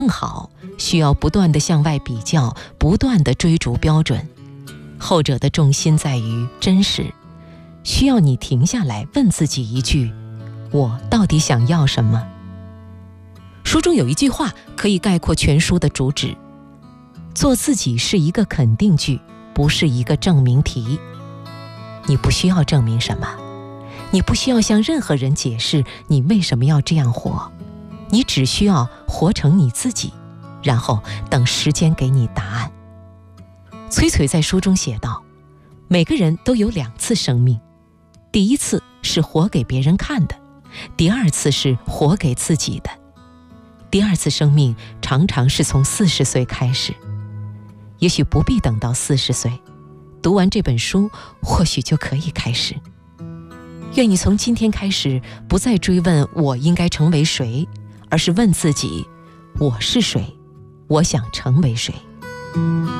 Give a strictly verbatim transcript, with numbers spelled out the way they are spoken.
更好，需要不断地向外比较，不断地追逐标准。后者的重心在于真实，需要你停下来问自己一句：我到底想要什么？书中有一句话可以概括全书的主旨：做自己是一个肯定句，不是一个证明题。你不需要证明什么，你不需要向任何人解释你为什么要这样活，你只需要活成你自己，然后等时间给你答案。崔崔在书中写道，每个人都有两次生命，第一次是活给别人看的，第二次是活给自己的。第二次生命常常是从四十岁开始，也许不必等到四十岁，读完这本书或许就可以开始。愿你从今天开始不再追问我应该成为谁，而是问自己：我是谁？我想成为谁？